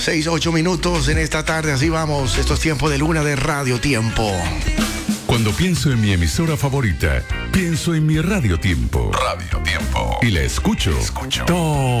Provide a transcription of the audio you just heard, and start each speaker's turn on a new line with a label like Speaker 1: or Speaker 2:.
Speaker 1: 6:08 en esta tarde, así vamos. Esto es Tiempo de Luna de Radio Tiempo.
Speaker 2: Cuando pienso en mi emisora favorita, pienso en mi Radio Tiempo.
Speaker 3: Radio Tiempo.
Speaker 2: Y la escucho.
Speaker 3: Escucho.
Speaker 2: Todo